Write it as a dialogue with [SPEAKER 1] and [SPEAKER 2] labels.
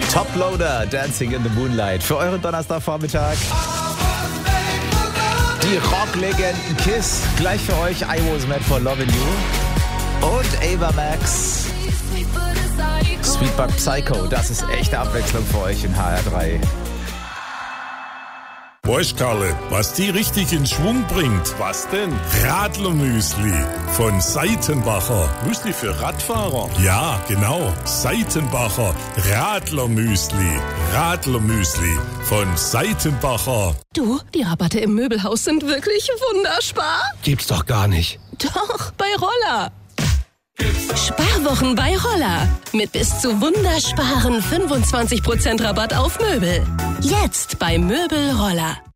[SPEAKER 1] Toploader, Dancing in the Moonlight. Für euren Donnerstagvormittag. Die Rocklegenden Kiss. Gleich für euch I Was Made for Loving You. Und Ava Max. Sweetbug Psycho. Das ist echte Abwechslung für euch in HR3.
[SPEAKER 2] Weißt Karle, was die richtig in Schwung bringt? Was denn? Radlermüsli von Seitenbacher. Müsli für Radfahrer? Ja, genau. Seitenbacher Radlermüsli. Radlermüsli von Seitenbacher.
[SPEAKER 3] Du, die Rabatte im Möbelhaus sind wirklich wunderspar.
[SPEAKER 4] Gibt's doch gar nicht.
[SPEAKER 3] Doch, bei Roller. Sparwochen bei Roller. Mit bis zu wundersparen 25% Rabatt auf Möbel. Jetzt bei Möbel Roller.